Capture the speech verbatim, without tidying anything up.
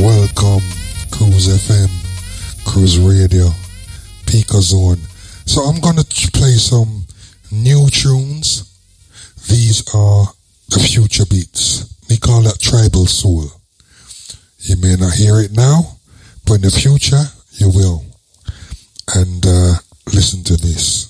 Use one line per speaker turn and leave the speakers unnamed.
Welcome, Cruise F M, Cruise Radio, Pika Zone. So I'm gonna play some new tunes. These are the future beats. We call that tribal soul. You may not hear it now, but in the future you will. And uh, listen to this.